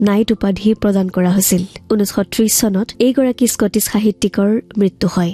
night উপাধি প্ৰদান কৰা হৈছিল 1930 চনত এইগৰাকী স্কটিছ সাহিত্যিকৰ মৃত্যু হয়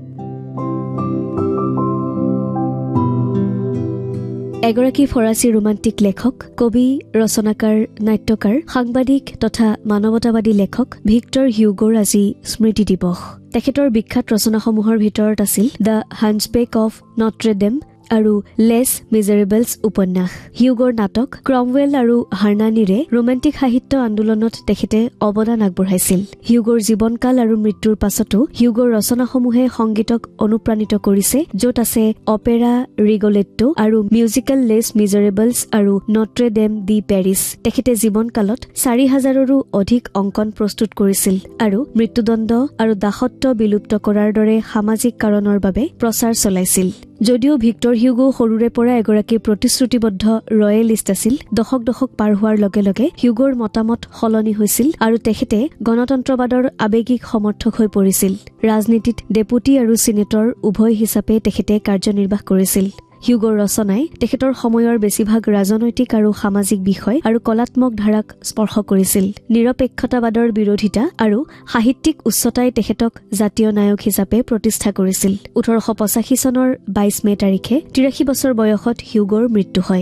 এগৰাকী ফৰাচী ৰোমান্টিক লেখক কবি ৰচনাকাৰ নাট্যকাৰ সাংবাদিক তথা মানৱতাবাদী লেখক ভিক্টৰ হিউগোৰ আজি স্মৃতি দিৱস তেখেতৰ বিখ্যাত ৰচনাসমূহৰ ভিতৰত আছিল দ্য হাঞ্চবেক অফ নট্ৰেডেম আৰু লেছ মিজাৰেবলছ উপন্যাস হিউগোৰ নাটক ক্ৰমৱেল আৰু হাৰ্নানীৰে ৰোমান্টিক সাহিত্য আন্দোলনত তেখেতে অৱদান আগবঢ়াইছিল হিউগোৰ জীৱনকাল আৰু মৃত্যুৰ পাছতো হিউগোৰ ৰচনাসমূহে সংগীতক অনুপ্ৰাণিত কৰিছে য'ত আছে অপেৰা ৰিগলেট্টো আৰু মিউজিকেল লেছ মিজাৰেবলছ আৰু নট্ৰেডেম দি পেৰিছ তেখেতে জীৱনকালত 4000ৰো অধিক অংকন প্ৰস্তুত কৰিছিল আৰু মৃত্যুদণ্ড আৰু দাসত্ব বিলুপ্ত কৰাৰ দৰে সামাজিক কাৰণৰ বাবে প্ৰচাৰ চলাইছিল যদিও ভিক্টৰ হিউগো সৰুৰে পৰা এগৰাকী প্ৰতিশ্ৰুতিবদ্ধ ৰয়েলিষ্ট আছিল দশক পাৰ হোৱাৰ লগে লগে হিউগোৰ মতামত সলনি হৈছিল আৰু তেখেতে গণতন্ত্ৰবাদৰ আৱেগিক সমৰ্থক হৈ পৰিছিল ৰাজনীতিত ডেপুটি আৰু সিনেটৰ উভয় হিচাপে তেখেতে কাৰ্যনিৰ্বাহ কৰিছিল হিউগোৰ ৰচনাই তেখেতৰ সময়ৰ বেছিভাগ ৰাজনৈতিক আৰু সামাজিক বিষয় আৰু কলাত্মক ধাৰাক স্পৰ্শ কৰিছিল নিৰপেক্ষতাবাদৰ বিৰোধিতা আৰু সাহিত্যিক উচ্চতাই তেখেতক জাতীয় নায়ক হিচাপে প্ৰতিষ্ঠা কৰিছিল 1885 চনৰ 22 মে তাৰিখে 83 বছৰ বয়সত হিউগোৰ মৃত্যু হয়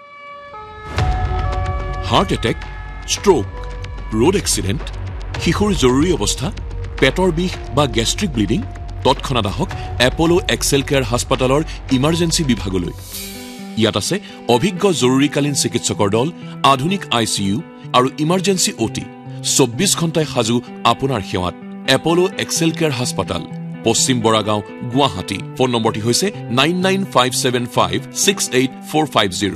heart attack stroke road accident শিশুৰ জৰুৰী অৱস্থা পেটৰ বিষ বা গেষ্ট্ৰিক ব্লিডিং তৎক্ষণাৎ আহক এপলো এক্সেল কেয়াৰ হাস্পতালৰ ইমাৰ্জেঞ্চি বিভাগলৈ ইয়াত আছে অভিজ্ঞ জৰুৰীকালীন চিকিৎসকৰ দল আধুনিক ICU আৰু ইমাৰ্জেঞ্চি OT 24 ঘণ্টাই সাজু আপোনাৰ সেৱাত এপলো এক্সেল কেয়াৰ হাস্পতাল পশ্চিম বৰাগাঁও গুৱাহাটী ফোন নম্বৰটি হৈছে 9957568450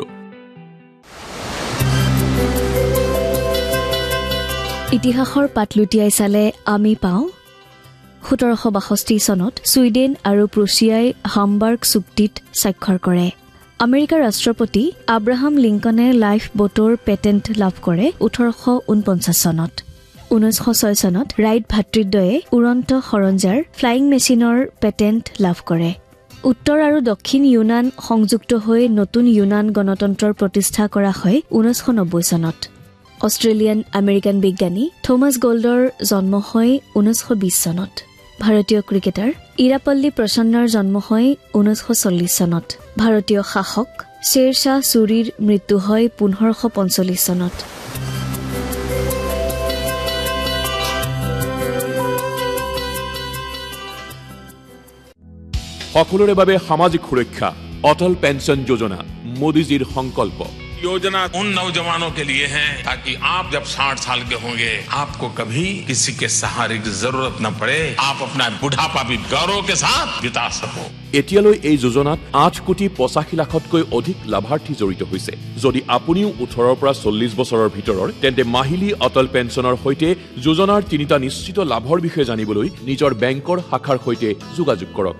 ইতিহাসৰ পাত লুটিয়াই চালে আমি পাওঁ 1762 চনত ছুইডেন আৰু প্ৰুছিয়াই হামবাৰ্গ চুক্তিত স্বাক্ষৰ কৰে আমেৰিকাৰ ৰাষ্ট্ৰপতি আব্ৰাহাম লিংকনে লাইফ বোটৰ পেটেন্ট লাভ কৰে 1849 চনত 1906 চনত ৰাইট ভাতৃদ্বয়ে উৰন্ত সৰঞ্জাৰ ফ্লাইং মেচিনৰ পেটেন্ট লাভ কৰে উত্তৰ আৰু দক্ষিণ ইউনান সংযুক্ত হৈ নতুন ইউনান গণতন্ত্ৰৰ প্ৰতিষ্ঠা কৰা হয় 1990 চনত অষ্ট্ৰেলিয়ান আমেৰিকান বিজ্ঞানী থমাছ গোল্ডৰ জন্ম হয় 1920 চনত ভাৰতীয় ক্ৰিকেটাৰ ইৰাপল্লী প্ৰসন্নৰ জন্ম হয় 1940 চনত ভাৰতীয় শাসক শ্বেৰ শাহ ছুৰীৰ মৃত্যু হয় 1545 চনত সকলোৰে বাবে সামাজিক সুৰক্ষা অটল পেঞ্চন যোজনা মোদীজীৰ সংকল্প योजना उन नौजवानों के लिए है ताकि आप जब 60 साल के होंगे आपको कभी किसी के सहारे की जरूरत न पड़े आप अपना बुढ़ापा भी गौरव के साथ बिता सको এতিয়ালৈ এই যোজনাত 8,85 লাখতকৈ অধিক লাভাৰ্থী জড়িত হৈছে যদি আপুনিও 18 পৰা 40 বছৰৰ ভিতৰৰ তেন্তে মাহিলী অটল পেঞ্চনৰ সৈতে যোজনাৰ তিনিটা নিশ্চিত লাভৰ বিষয়ে জানিবলৈ নিজৰ বেংকৰ শাখাৰ সৈতে যোগাযোগ কৰক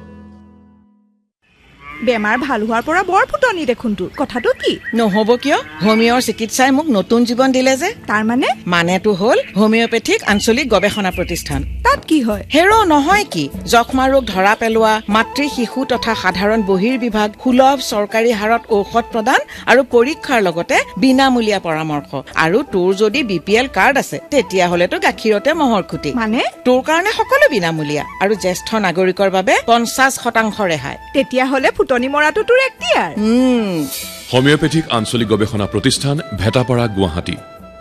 বেমাৰ ভাল হোৱাৰ পৰা বৰ ফুটনি দেখোন তোৰ কথাটো কি নহব কিয় হোমিওৰ চিকিৎসাই মোক নতুন জীৱন দিলে যে তাৰ মানেটো হ'ল হোমিওপেথিক আঞ্চলিক গৱেষণা প্ৰতিষ্ঠান তাত কি হয় হেৰো নহয় কি যক্ষ্মা ৰোগ ধৰা পেলোৱা মাতৃ শিশু তথা সাধাৰণ বহিৰ বিভাগ সুলভ চৰকাৰী হাৰত ঔষধ প্ৰদান আৰু পৰীক্ষাৰ লগতে বিনামূলীয়া পৰামৰ্শ আৰু তোৰ যদি BPL কাৰ্ড আছে তেতিয়া হলেতো গাখীৰতে মহৰ খুটি মানে তোৰ কাৰণে সকলো বিনামূলীয়া আৰু জ্যেষ্ঠ নাগৰিকৰ বাবে 50% ৰেহাই তেতিয়া হলে ফুটনি মৰাটো তোৰ এক্টিয়াৰ হোমিওপেথিক আঞ্চলিক গৱেষণা প্ৰতিষ্ঠান ভেটাপাৰা গুৱাহাটী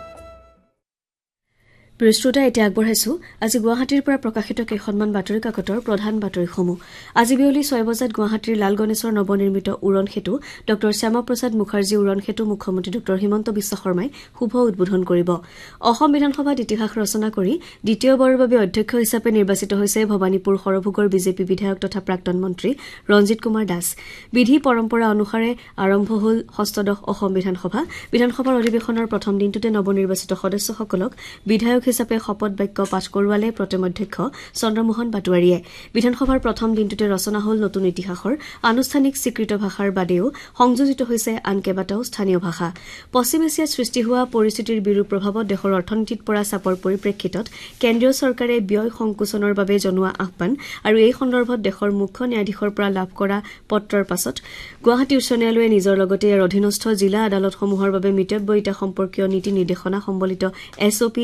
প্ৰস্তুতা এতিয়া আগবঢ়াইছো আজি গুৱাহাটীৰ পৰা প্ৰকাশিত কেইখনমান বাতৰি কাকতৰ প্ৰধান বাতৰিসমূহ আজি বিয়লি 6 বজাত গুৱাহাটীৰ লালগণেশৰ নৱনিৰ্মিত উৰণ সেতু ডক্টৰ শ্যামাপ্ৰসাদ মুখাৰ্জী উৰণ সেতু মুখ্যমন্ত্ৰী ডক্টৰ হিমন্ত বিশ্ব শৰ্মাই শুভ উদ্বোধন কৰিব অসম বিধানসভাত ইতিহাস ৰচনা কৰি দ্বিতীয়বাৰৰ বাবে অধ্যক্ষ হিচাপে নিৰ্বাচিত হৈছে ভৱানীপুৰ সৰভোগৰ বিজেপি বিধায়ক তথা প্ৰাক্তন মন্ত্ৰী ৰঞ্জিত কুমাৰ দাস বিধি পৰম্পৰা অনুসাৰে আৰম্ভ হ'ল ষষ্ঠদশ অসম বিধানসভাৰ অধিৱেশনৰ প্ৰথম দিনটোতে নৱনিৰ্বাচিত সদস্যসকলক বিধায়ক হিচাপে শপত বাক্য পাঠ কৰোৱালে প্ৰথম অধ্যক্ষ চন্দ্ৰমোহন পাটোৱাৰীয়ে বিধানসভাৰ প্ৰথম দিনটোতে ৰচনা হ'ল নতুন ইতিহাসৰ আনুষ্ঠানিক স্বীকৃত ভাষাৰ বাদেও সংযোজিত হৈছে আন কেইবাটাও স্থানীয় ভাষা পশ্চিম এছিয়াত সৃষ্টি হোৱা পৰিস্থিতিৰ বিৰূপ প্ৰভাৱত দেশৰ অৰ্থনীতিত পৰা চাপৰ পৰিপ্ৰেক্ষিতত কেন্দ্ৰীয় চৰকাৰে ব্যয় সংকোচনৰ বাবে জনোৱা আহ্বান আৰু এই সন্দৰ্ভত দেশৰ মুখ্য ন্যায়াধীশৰ পৰা লাভ কৰা পত্ৰৰ পাছত গুৱাহাটী উচ্চ ন্যায়ালয়ে নিজৰ লগতে ইয়াৰ অধীনস্থ জিলা আদালতসমূহৰ বাবে মিতব্যয়িতা সম্পৰ্কীয় নীতি নিৰ্দেশনা সম্বলিত SOP